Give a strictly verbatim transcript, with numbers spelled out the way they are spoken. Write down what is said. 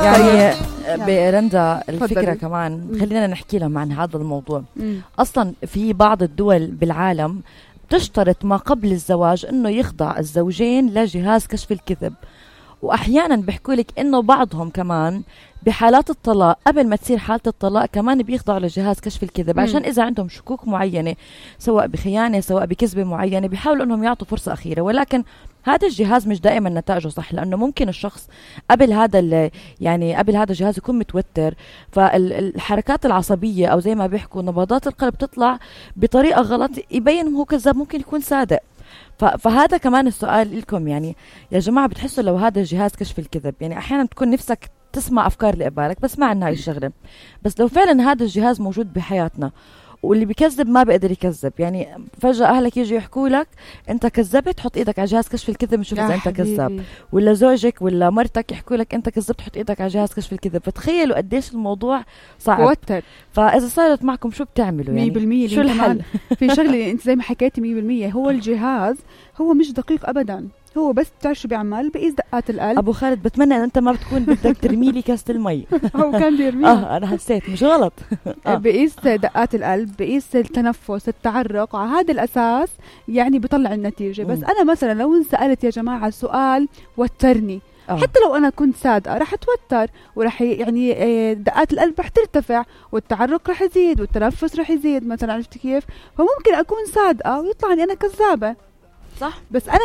يعني برندا الفكرة فضلي. كمان مم. خلينا نحكي لهم عن هذا الموضوع. مم. أصلا في بعض الدول بالعالم تشترط ما قبل الزواج إنه يخضع الزوجين لجهاز كشف الكذب، وأحيانا بيحكوا لك إنه بعضهم كمان بحالات الطلاق قبل ما تصير حالة الطلاق كمان بيخضعوا لجهاز كشف الكذب، مم. عشان إذا عندهم شكوك معينة سواء بخيانة سواء بكذبة معينة بيحاولوا إنهم يعطوا فرصة أخيرة. ولكن هذا الجهاز مش دائما نتائجه صح، لأنه ممكن الشخص قبل هذا ال- يعني قبل هذا الجهاز يكون متوتر، فالحركات العصبية أو زي ما بيحكوا نبضات القلب تطلع بطريقة غلط يبين هو كذاب ممكن يكون صادق. ف- فهذا كمان السؤال لكم، يعني يا جماعة بتحسوا لو هذا جهاز كشف الكذب، يعني أحيانا تكون نفسك تسمع أفكار اللي قبالك بس ما عندنا هاي الشغلة، بس لو فعلا هذا الجهاز موجود بحياتنا واللي بيكذب ما بيقدر يكذب، يعني فجأة أهلك يجي يحكوا لك أنت كذبت حط إيدك على جهاز كشف الكذب نشوف إذا أنت كذاب، ولا زوجك ولا مرتك يحكوا لك أنت كذبت حط إيدك على جهاز كشف الكذب. فتخيلوا قديش الموضوع صعب. توتر. فإذا صارت معكم شو بتعملوا؟ مية يعني بالمية. شو الحل؟ في شغلة انت زي ما حكيتي مية بالمية، هو الجهاز هو مش دقيق ابدا، هو بس بتعرف شو بيعمل، بقيس دقات القلب. أبو خالد بتمنى أن أنت ما بتكون بدك ترمي لي كاسة المي. هو كان بيرميها. آه أنا حسيت مش غلط. آه. بقيس دقات القلب، بقيس التنفس، التعرق، على هذا الأساس يعني بيطلع النتيجة. بس مم. أنا مثلا لو انسألت يا جماعة سؤال وترني، آه. حتى لو أنا كنت صادقة رح أتوتر ورح ي- يعني آه، دقات القلب رح ترتفع والتعرق رح يزيد والتنفس رح يزيد مثلا، عرفت كيف؟ فممكن أكون صادقة ويطلع إني أنا كذابة. صح. بس أنا